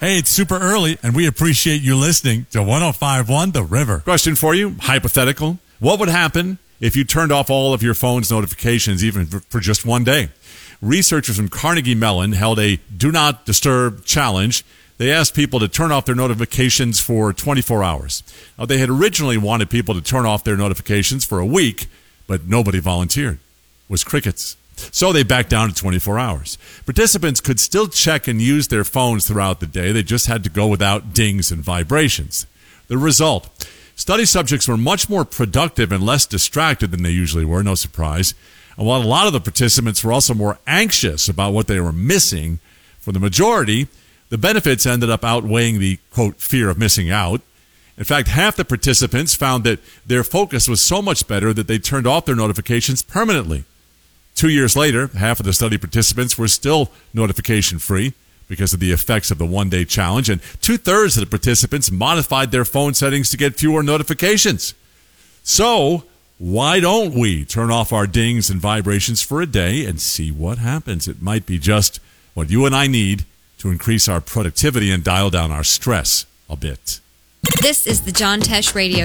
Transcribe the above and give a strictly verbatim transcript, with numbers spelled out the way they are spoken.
Hey, it's super early, and we appreciate you listening to one oh five point one The River. Question for you, hypothetical. What would happen if you turned off all of your phone's notifications even for just one day? Researchers from Carnegie Mellon held a Do Not Disturb challenge. They asked people to turn off their notifications for twenty-four hours. Now, they had originally wanted people to turn off their notifications for a week, but nobody volunteered. It was crickets. So they backed down to twenty-four hours. Participants could still check and use their phones throughout the day. They just had to go without dings and vibrations. The result, study subjects were much more productive and less distracted than they usually were, no surprise. And while a lot of the participants were also more anxious about what they were missing, for the majority, the benefits ended up outweighing the, quote, fear of missing out. In fact, half the participants found that their focus was so much better that they turned off their notifications permanently. Two years later, half of the study participants were still notification-free because of the effects of the one-day challenge, and two-thirds of the participants modified their phone settings to get fewer notifications. So, why don't we turn off our dings and vibrations for a day and see what happens? It might be just what you and I need to increase our productivity and dial down our stress a bit. This is the John Tesh Radio